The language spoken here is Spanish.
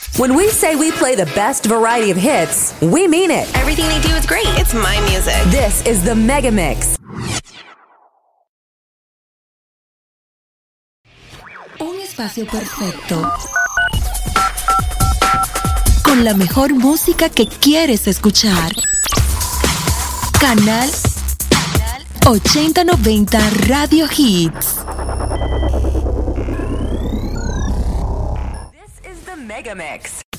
When we say we play the best variety of hits, we mean it. Everything they do is great. It's my music. This is the Mega Mix. Un espacio perfecto. Con la mejor música que quieres escuchar. Canal 8090 Radio Hits. This is the Mega Mix.